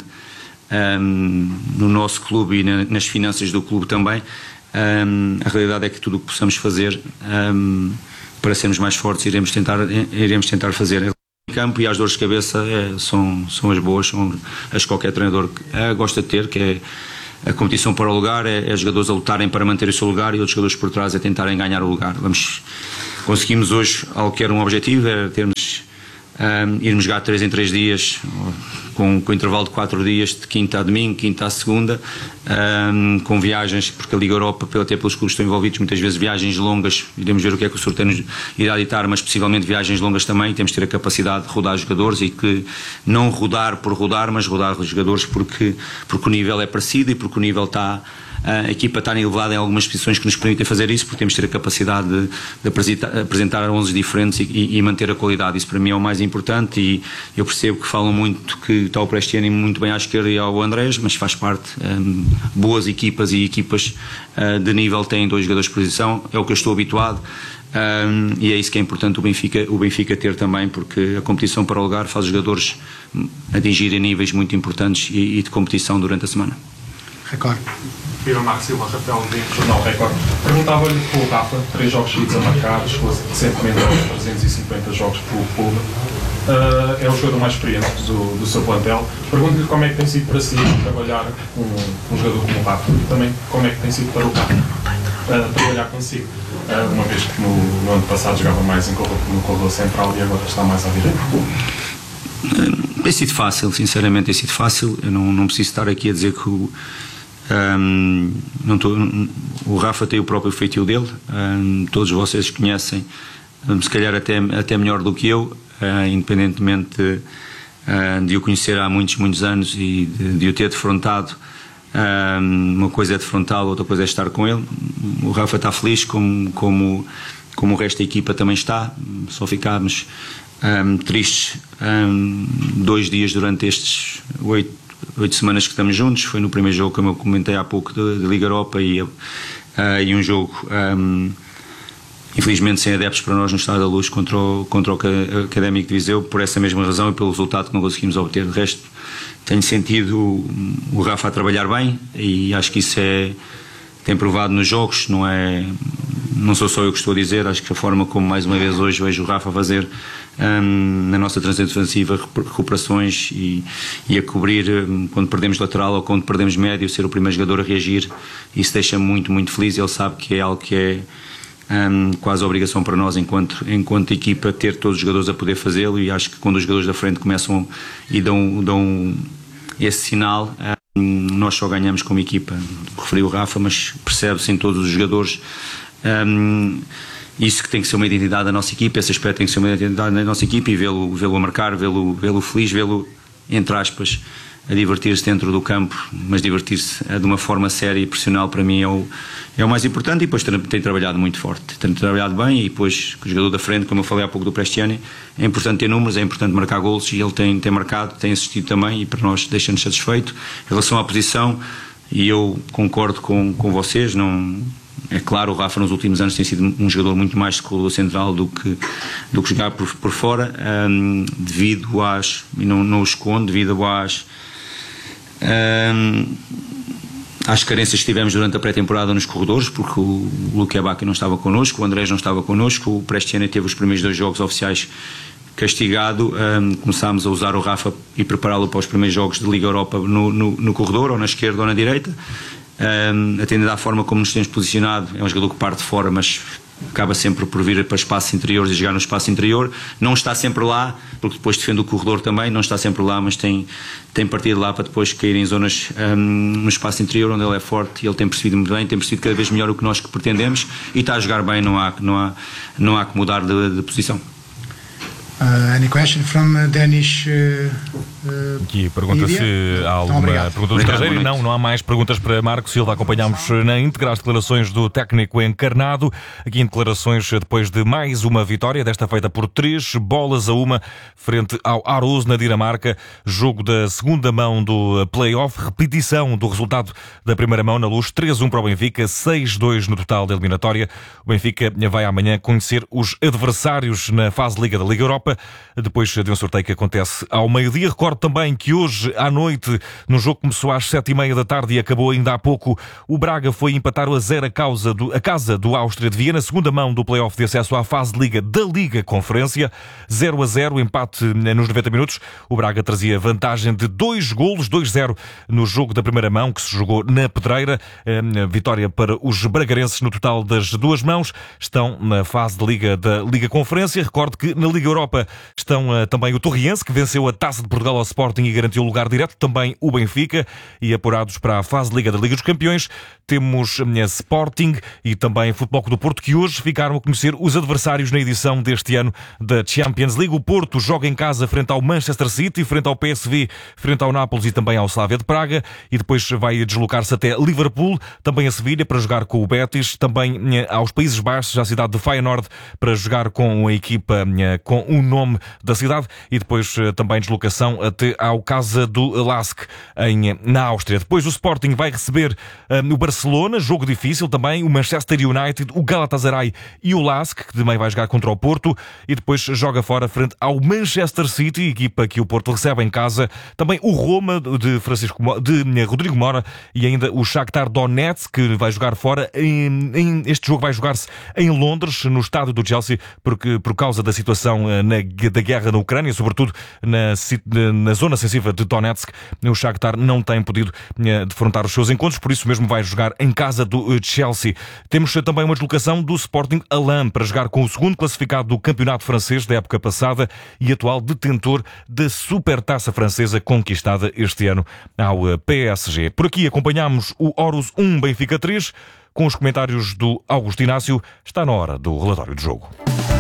[SPEAKER 11] um, no nosso clube e na, nas finanças do clube também. Um, a realidade é que tudo o que possamos fazer um, para sermos mais fortes iremos tentar, iremos tentar fazer em campo, e as dores de cabeça é, são, são as boas, são as que qualquer treinador é, gosta de ter, que é a competição para o lugar, é, é jogadores a lutarem para manter o seu lugar e outros jogadores por trás a tentarem ganhar o lugar. Vamos, conseguimos hoje algo que era um objetivo, era termos, um, irmos jogar três em três dias, com, com intervalo de quatro dias, de quinta a domingo, quinta a segunda, um, com viagens, porque a Liga Europa, até pelos clubes que estão envolvidos, muitas vezes viagens longas, iremos ver o que é que o sorteio nos irá ditar, mas possivelmente viagens longas também. Temos de ter a capacidade de rodar jogadores, e que não rodar por rodar, mas rodar os jogadores porque, porque o nível é parecido e porque o nível está... A equipa está elevada em algumas posições que nos permitem fazer isso, porque temos de ter a capacidade de, de apresentar, apresentar onze diferentes e, e manter a qualidade. Isso para mim é o mais importante, e eu percebo que falam muito que está o Prestiani muito bem à esquerda e ao Andrés, mas faz parte. Um, boas equipas e equipas uh, de nível têm dois jogadores de posição, é o que eu estou habituado. Um, e é isso que é importante o Benfica, o Benfica ter também, porque a competição para o lugar faz os jogadores atingirem níveis muito importantes e, e de competição durante a semana.
[SPEAKER 3] Record.
[SPEAKER 14] Viva Marco Silva, Rafael de Jornal Record. Perguntava-lhe pelo Rafa, três jogos seguidos a marcar, chegou recentemente aos trezentos e cinquenta jogos pelo clube. Uh, é o jogador mais experiente do, do seu plantel. Pergunto-lhe como é que tem sido para si trabalhar com um jogador como o Rafa, e também como é que tem sido para o Rafa uh, trabalhar consigo, uh, uma vez que no, no ano passado jogava mais em corredor, no corredor central e agora está mais à direita.
[SPEAKER 11] Tem sido fácil, sinceramente tem sido fácil. Eu não, não preciso estar aqui a dizer que o Um, não tô, o Rafa tem o próprio feitio dele, um, todos vocês conhecem, um, se calhar até, até melhor do que eu, uh, independentemente de, uh, de o conhecer há muitos, muitos anos e de, de o ter defrontado. Um, uma coisa é defrontá-lo, outra coisa é estar com ele. O Rafa está feliz, como, como, como o resto da equipa também está. Só ficámos um, tristes um, dois dias durante estes oito oito semanas que estamos juntos. Foi no primeiro jogo, como eu comentei há pouco, de, de Liga Europa, e, uh, e um jogo um, infelizmente sem adeptos para nós no Estádio da Luz contra o, contra o Académico de Viseu, por essa mesma razão e pelo resultado que não conseguimos obter. De resto, tenho sentido o, o Rafa a trabalhar bem, e acho que isso é, tem provado nos jogos. Não é, não sou só eu que estou a dizer, acho que a forma como mais uma vez hoje vejo o Rafa fazer Um, na nossa transição defensiva recuperações e, e a cobrir um, quando perdemos lateral ou quando perdemos médio, ser o primeiro jogador a reagir, isso deixa-me muito, muito feliz. Ele sabe que é algo que é um, quase obrigação para nós enquanto, enquanto equipa, ter todos os jogadores a poder fazê-lo, e acho que quando os jogadores da frente começam e dão, dão esse sinal, um, nós só ganhamos como equipa. Referi o Rafa, mas percebe-se em todos os jogadores. um, Isso que tem que ser uma identidade da nossa equipa, esse aspecto tem que ser uma identidade da nossa equipa, e vê-lo, vê-lo a marcar, vê-lo, vê-lo feliz, vê-lo, entre aspas, a divertir-se dentro do campo, mas divertir-se de uma forma séria e profissional, para mim é o, é o mais importante. E depois tem, tem trabalhado muito forte, tem trabalhado bem, e depois o jogador da frente, como eu falei há pouco do Prestiani, é importante ter números, é importante marcar golos, e ele tem, tem marcado, tem assistido também, e para nós deixa-nos satisfeito. Em relação à posição, e eu concordo com, com vocês, não... É claro, o Rafa nos últimos anos tem sido um jogador muito mais de corredor central do que, do que jogar por, por fora, um, devido às, e não, não o escondo, devido às, um, às carências que tivemos durante a pré-temporada nos corredores, porque o Luque Abaca não estava connosco, o Andrés não estava connosco, o Prestiani teve os primeiros dois jogos oficiais castigado. Um, começámos a usar o Rafa e prepará-lo para os primeiros jogos de Liga Europa no, no, no corredor, ou na esquerda ou na direita. Um, atendendo à forma como nos temos posicionado, é um jogador que parte de fora, mas acaba sempre por vir para espaços interiores e jogar no espaço interior. Não está sempre lá, porque depois defende o corredor também, não está sempre lá, mas tem, tem partido lá para depois cair em zonas um, no espaço interior, onde ele é forte, e ele tem percebido muito bem, tem percebido cada vez melhor o que nós que pretendemos, e está a jogar bem, não há, não há, não há que mudar de, de posição.
[SPEAKER 15] Uh, any question from uh, Danish? Uh, uh,
[SPEAKER 1] Aqui pergunta
[SPEAKER 15] media?
[SPEAKER 1] se há alguma
[SPEAKER 15] Obrigado.
[SPEAKER 1] pergunta do estrangeiro. Não, não há mais perguntas para Marco Silva. Acompanhámos na íntegra as declarações do técnico encarnado. Aqui em declarações depois de mais uma vitória, desta feita por três bolas a uma frente ao Aarhus na Dinamarca. Jogo da segunda mão do play-off. Repetição do resultado da primeira mão na Luz. três a um para o Benfica, seis a dois no total da eliminatória. O Benfica vai amanhã conhecer os adversários na fase Liga da Liga Europa, depois de um sorteio que acontece ao meio-dia. Recordo também que hoje à noite, no jogo que começou às sete e meia da tarde e acabou ainda há pouco, o Braga foi empatar o a zero a, causa do, a casa do Áustria de Viena, segunda mão do play-off de acesso à fase de Liga da Liga Conferência. zero a zero, empate nos noventa minutos. O Braga trazia vantagem de dois golos, dois a zero no jogo da primeira mão, que se jogou na Pedreira. Vitória para os bragarenses no total das duas mãos. Estão na fase de Liga da Liga Conferência. Recordo que na Liga Europa estão uh, também o Torriense, que venceu a Taça de Portugal ao Sporting e garantiu o lugar direto, também o Benfica, e apurados para a fase de Liga da Liga dos Campeões temos uh, Sporting e também Futebol Clube do Porto, que hoje ficaram a conhecer os adversários na edição deste ano da Champions League. O Porto joga em casa frente ao Manchester City, frente ao P S V, frente ao Nápoles e também ao Slavia de Praga, e depois vai deslocar-se até Liverpool, também a Sevilha, para jogar com o Betis, também uh, aos Países Baixos, à cidade de Feyenoord, para jogar com a equipa uh, com o nome da cidade, e depois também deslocação até ao Casa do Lask, em, na Áustria. Depois o Sporting vai receber um, o Barcelona, jogo difícil também, o Manchester United, o Galatasaray e o Lask, que também vai jogar contra o Porto, e depois joga fora frente ao Manchester City, equipa que o Porto recebe em casa, também o Roma de, Francisco, de Rodrigo Mora, e ainda o Shakhtar Donetsk, que vai jogar fora. Em, em, este jogo vai jogar-se em Londres, no estádio do Chelsea, porque, por causa da situação na, da guerra na Ucrânia, sobretudo na, na zona sensível de Donetsk. O Shakhtar não tem podido defrontar os seus encontros, por isso mesmo vai jogar em casa do Chelsea. Temos também uma deslocação do Sporting Alain para jogar com o segundo classificado do campeonato francês da época passada e atual detentor da Supertaça francesa conquistada este ano ao P S G. Por aqui acompanhamos o Aarhus um, Benfica três, com os comentários do Augusto Inácio. Está na hora do relatório de jogo.